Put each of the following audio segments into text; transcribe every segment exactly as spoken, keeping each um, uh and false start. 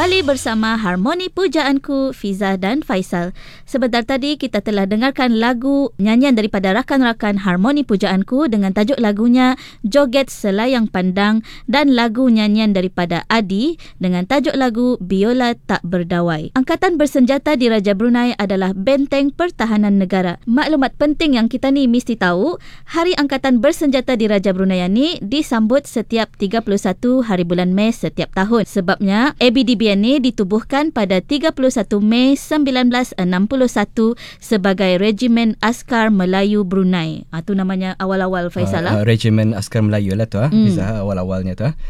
Kembali bersama Harmoni Pujaanku, Fiza dan Faisal. Sebentar tadi kita telah dengarkan lagu nyanyian daripada rakan-rakan Harmoni Pujaanku dengan tajuk lagunya Joget Selayang Pandang, dan lagu nyanyian daripada Adi dengan tajuk lagu Biola Tak Berdawai. Angkatan bersenjata di Raja Brunei adalah benteng pertahanan negara. Maklumat penting yang kita ni mesti tahu, Hari Angkatan Bersenjata di Raja Brunei ni disambut setiap tiga puluh satu hari bulan Mei setiap tahun. Sebabnya A B D B ni ditubuhkan pada tiga puluh satu Mei sembilan belas enam puluh satu sebagai Regimen Askar Melayu Brunei. Ah, tu namanya awal-awal Faisal lah. Uh, uh, Regimen Askar Melayu lah tu ah. Hmm. Bisa awal-awalnya tu ah.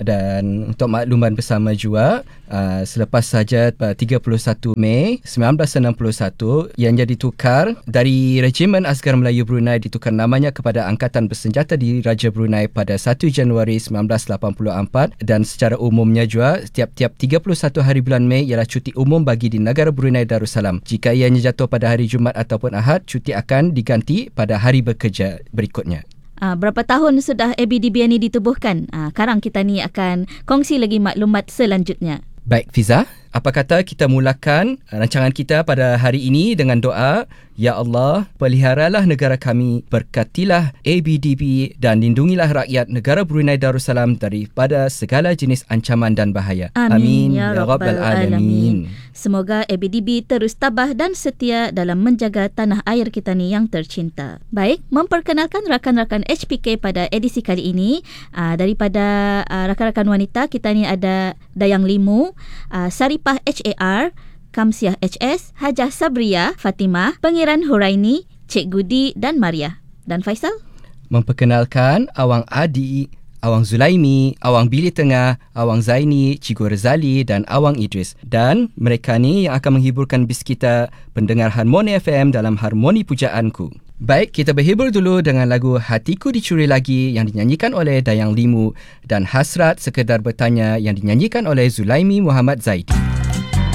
Dan untuk makluman bersama juga, uh, selepas saja pada tiga puluh satu Mei sembilan belas enam puluh satu yang jadi tukar dari Regimen Askar Melayu Brunei, ditukar namanya kepada Angkatan Bersenjata di Raja Brunei pada satu Januari sembilan belas lapan puluh empat, dan secara umumnya juga tiap-tiap tiga puluh satu hari bulan Mei ialah cuti umum bagi di negara Brunei Darussalam. Jika ianya jatuh pada hari Jumaat ataupun Ahad, cuti akan diganti pada hari bekerja berikutnya. Uh, berapa tahun sudah A B D B ni ditubuhkan? Uh, sekarang kita ni akan kongsi lagi maklumat selanjutnya. Baik Fiza, apa kata kita mulakan rancangan kita pada hari ini dengan doa. Ya Allah, peliharalah negara kami, berkatilah A B D B dan lindungilah rakyat negara Brunei Darussalam daripada segala jenis ancaman dan bahaya. Amin, Amin ya, ya Rabbal Alamin. Semoga A B D B terus tabah dan setia dalam menjaga tanah air kita ni yang tercinta. Baik, memperkenalkan rakan-rakan H P K pada edisi kali ini. Aa, daripada aa, rakan-rakan wanita, kita ni ada Dayang Limu, aa, Saripah H A R, Kamsiah H S, Hajah Sabria, Fatimah, Pangeran Huraini, Cik Gudi dan Maria. Dan Faisal? Memperkenalkan Awang Adi, Awang Zulaimi, Awang Bili Tengah, Awang Zaini, Cikgu Rezali dan Awang Idris. Dan mereka ni yang akan menghiburkan bis kita, pendengar Harmoni F M dalam Harmoni Pujaanku. Baik, kita berhibur dulu dengan lagu Hatiku Dicuri Lagi yang dinyanyikan oleh Dayang Limu, dan Hasrat Sekedar Bertanya yang dinyanyikan oleh Zulaimi Muhammad Zaidi.